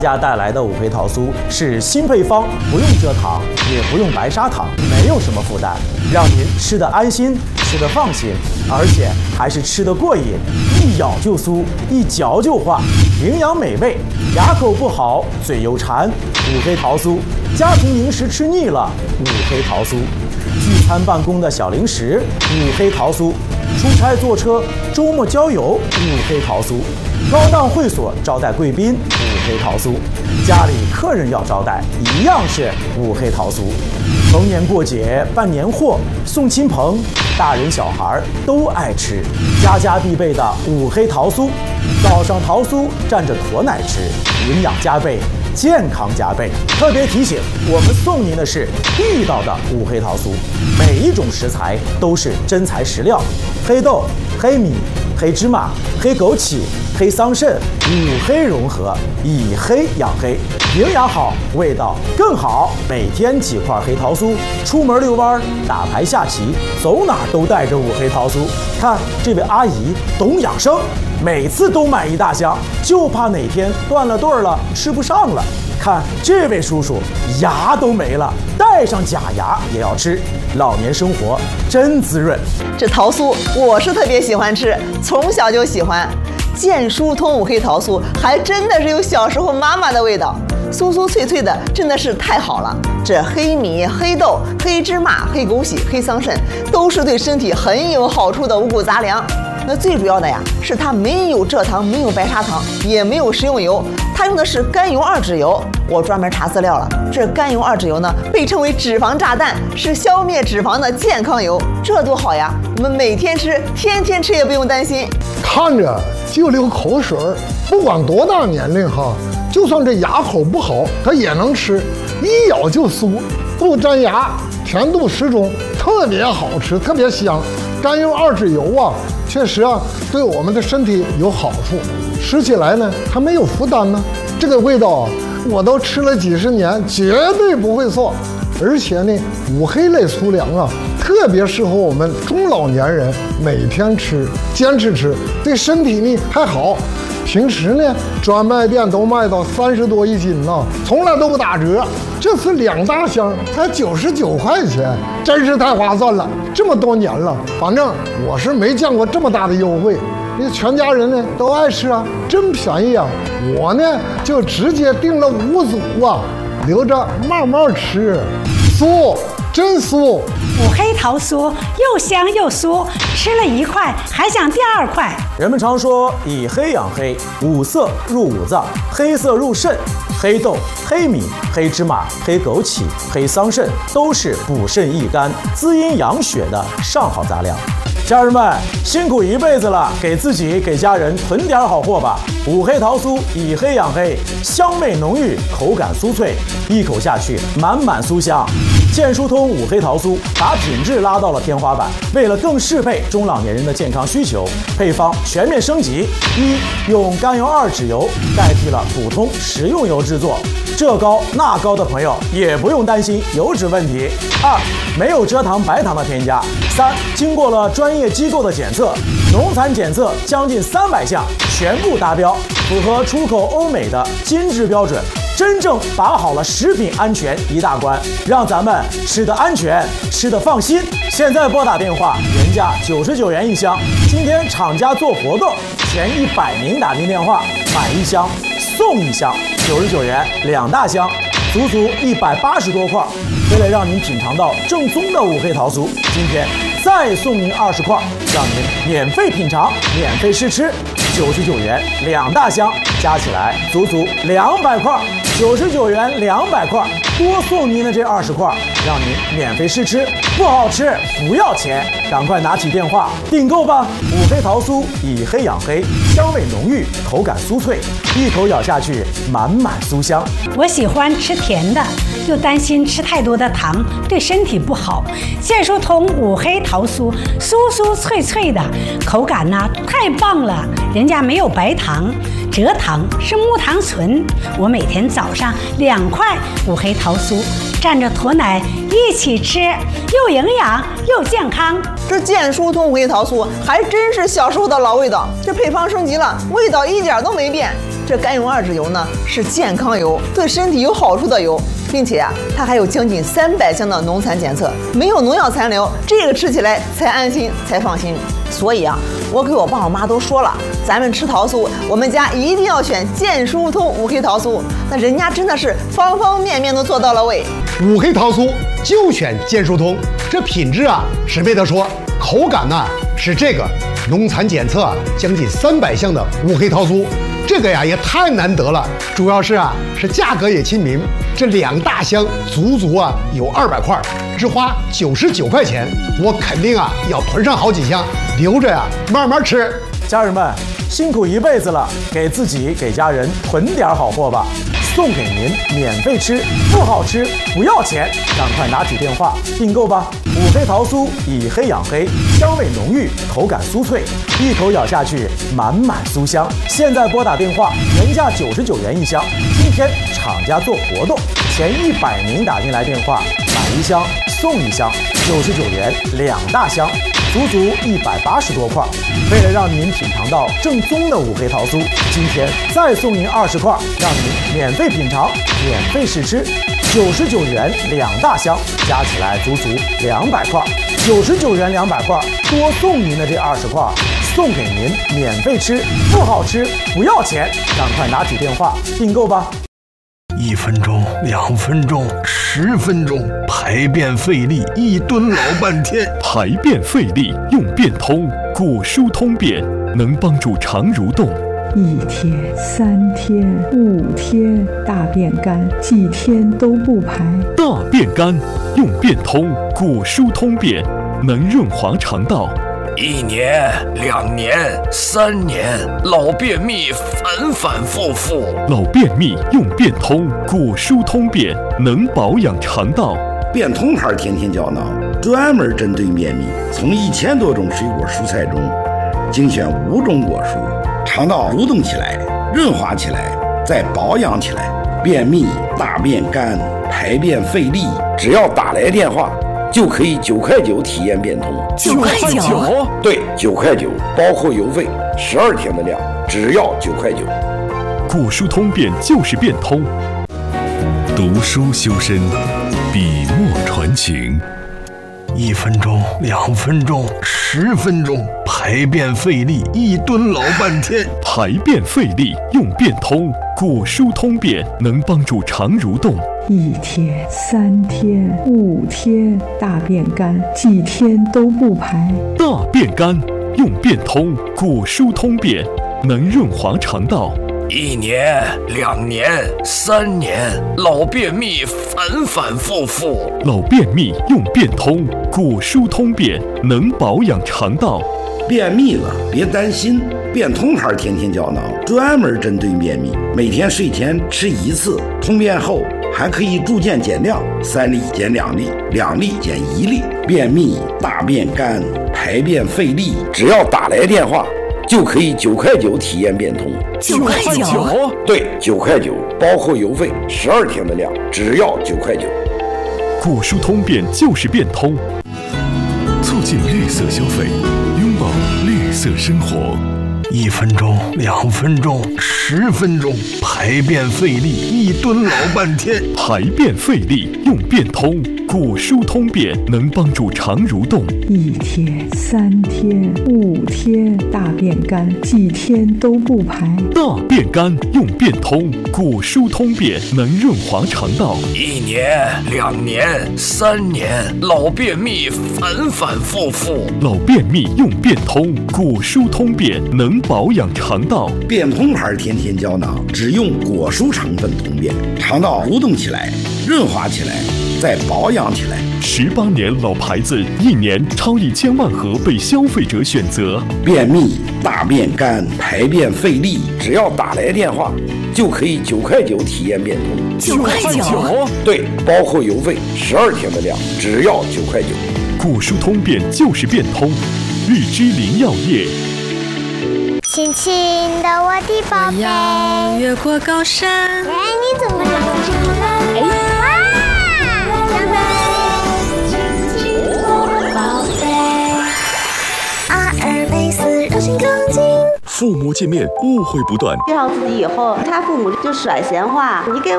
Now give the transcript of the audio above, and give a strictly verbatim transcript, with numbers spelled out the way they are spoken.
家带来的五黑桃酥是新配方，不用蔗糖，也不用白砂糖，没有什么负担，让您吃得安心，吃得放心，而且还是吃得过瘾，一咬就酥，一嚼就化，营养美味，牙口不好，嘴又馋，五黑桃酥，家庭零食吃腻了，五黑桃酥，聚餐办公的小零食，五黑桃酥。出差坐车，周末郊游，五黑桃酥；高档会所招待贵宾，五黑桃酥；家里客人要招待，一样是五黑桃酥。逢年过节办年货，送亲朋，大人小孩都爱吃，家家必备的五黑桃酥。早上桃酥蘸着驼奶吃，营养加倍，健康加倍。特别提醒，我们送您的是地道的五黑桃酥，每一种食材都是真材实料，黑豆、黑米、黑芝麻、黑枸杞、黑桑葚，五黑融合，以黑养黑，营养好，味道更好。每天几块黑桃酥，出门遛弯、打牌下棋，走哪都带着五黑桃酥。看这位阿姨懂养生，每次都买一大箱，就怕哪天断了顿了，吃不上了。看这位叔叔，牙都没了，带上假牙也要吃，老年生活真滋润。 这桃酥我是特别喜欢吃，从小就喜欢。健疏通五黑桃酥还真的是有小时候妈妈的味道，酥酥脆脆的，真的是太好了。这黑米、黑豆、黑芝麻、黑枸杞、黑桑葚，都是对身体很有好处的五谷杂粮。那最主要的呀，是它没有蔗糖，没有白砂糖，也没有食用油，它用的是甘油二酯油。我专门查资料了，这甘油二酯油呢，被称为脂肪炸弹，是消灭脂肪的健康油，这多好呀！我们每天吃，天天吃也不用担心。 看着就流口水，不管多大年龄哈，就算这牙口不好，它也能吃，一咬就酥，不粘牙，甜度适中，特别好吃，特别香。甘油二酯油啊，确实啊，对我们的身体有好处。吃起来呢，它没有负担呢。这个味道啊，我都吃了几十年，绝对不会错。而且呢，五黑类粗粮啊，特别适合我们中老年人每天吃，坚持吃，对身体呢还好。平时呢，专卖店都卖到三十多一斤呢，从来都不打折。这次两大箱才九十九块钱，真是太划算了。这么多年了，反正我是没见过这么大的优惠。你全家人呢都爱吃啊，真便宜啊！我呢就直接订了五组啊，留着慢慢吃。酥，真酥！ 五黑桃酥又香又酥，吃了一块还想第二块。 人们常说以黑养黑，五色入五脏，黑色入肾。黑豆、黑米、黑芝麻、黑枸杞、黑桑葚都是补肾益肝、滋阴养血的上好杂粮。家人们辛苦一辈子了，给自己给家人囤点好货吧。五黑桃酥以黑养黑，香味浓郁，口感酥脆，一口下去满满酥香。健疏通五黑桃酥把品质拉到了天花板，为了更适配中老年人的健康需求，配方全面升级。一，用甘油二酯油代替了普通食用油制作，这高那高的朋友也不用担心油脂问题。二，没有蔗糖白糖的添加。三，经过了专业机构的检测，农残检测将近三百项全部达标，符合出口欧美的金质标准，真正把好了食品安全一大关，让咱们吃得安全，吃得放心。现在拨打电话，原价九十九元一箱，今天厂家做活动，前一百名打进电话买一箱送一箱，九十九元两大箱，足足一百八十多块。为了让您品尝到正宗的五黑桃酥，今天再送您二十块，让您免费品尝，免费试吃，九十九元两大箱，加起来足足两百块，九十九元两百块，多送您的这二十块，让您免费试吃，不好吃不要钱，赶快拿起电话订购吧！五黑桃酥以黑养黑，香味浓郁，口感酥脆，一口咬下去满满酥香。 我喜欢吃甜的，又担心吃太多的糖对身体不好。健疏通五黑桃酥，酥酥脆脆的，口感呢太棒了。人家没有白糖，蔗糖是木糖醇。我每天早上两块五黑桃酥，蘸着驼奶一起吃，又营养又健康。 这健疏通五黑桃酥还真是小时候的老味道，这配方升级了，味道一点都没变。 这甘油二酯油呢是健康油，对身体有好处的油，并且啊，它还有将近三百项的农残检测，没有农药残留，这个吃起来才安心才放心。所以啊，我给我爸我妈都说了，咱们吃桃酥，我们家一定要选健舒通五黑桃酥。那人家真的是方方面面都做到了位。 五黑桃酥就选健舒通，这品质啊是没得说，口感呢是这个农残检测啊将近三百项的五黑桃酥，这个呀也太难得了。主要是啊是价格也亲民，这两大箱足足啊有二百块，只花九十九块钱，我肯定啊要囤上好几箱，留着呀慢慢吃。 家人们辛苦一辈子了，给自己给家人囤点好货吧，送给您免费吃，不好吃不要钱，赶快拿起电话订购吧。五黑桃酥以黑养黑，香味浓郁，口感酥脆，一口咬下去满满酥香。现在拨打电话，原价九十九元一箱，今天厂家做活动，前一百名打进来电话买一箱送一箱，九十九元两大箱，足足一百八十多块。为了让您品尝到正宗的五黑桃酥，今天再送您二十块，让您免费品尝，免费试吃。九十九元两大箱，加起来足足两百块。九十九元两百块，多送您的这二十块，送给您免费吃，不好吃不要钱，赶快拿起电话订购吧。 一分钟，两分钟，十分钟，排便费力，一蹲老半天。 排便费力用便通，果舒通便能帮助肠蠕动。 一天、三天、五天，大便干，几天都不排。 大便干用便通，果舒通便能润滑肠道。 一年、两年、三年，老便秘反反复复。 老便秘用便通，果舒通便能保养肠道。 便通牌甜甜胶囊专门针对便秘，从一千多种水果蔬菜中精选五种果蔬，肠道蠕动起来，润滑起来，再保养起来。便秘、大便干、排便费力，只要打来电话就可以九块九体验便通。 九块九？ 对，九块九，包括邮费，十二天的量，只要九块九。 果舒通便就是便通。 读书修身，笔墨传情。 一分钟，两分钟，十分钟，排便费力，一蹲老半天。 排便费力用便通，果舒通便能帮助肠蠕动。 一天、三天、五天，大便干，几天都不排。 大便干用便通，果舒通便能润滑肠道。 一年、两年、三年，老便秘反反复复。 老便秘用便通，果舒通便能保养肠道。 便秘了别担心，便通牌甜甜胶囊专门针对便秘，每天睡前吃一次，通便后还可以逐渐减量，三粒减两粒，两粒减一粒。便秘、大便干、排便费力，只要打来电话就可以九块九体验便通。 九块九？ 对，九块九，包括邮费，十二天的量，只要九块九。 果舒通便就是便通， 促进绿色消费，拥抱绿色生活。 一分钟，两分钟，十分钟，排便费力，一蹲老半天。 排便费力用便通，果舒通便能帮助肠蠕动。 一天、三天、五天，大便干，几天都不排。 大便干用便通，果舒通便能润滑肠道。 一年、两年、三年，老便秘反反复复。 老便秘用便通，果舒通便能保养肠道。 便通牌甜甜胶囊只用果蔬成分通便，肠道蠕动起来，润滑起来，再保养起来。 十八年老牌子，一年超一千万盒被消费者选择。 便秘、大便干、排便费力，只要打来电话就可以九块九体验便通。 九块九？ 对，包括邮费，十二天的量，只要九块九。 果舒通便就是便通，绿之林药业。 轻轻的我的宝贝， 我要越过高山。 哎，你怎么长这么哎？哇！小贝，轻轻我的宝贝。阿尔卑斯柔性钢筋， 父母见面误会不断， 介绍自己以后，他父母就甩闲话，你给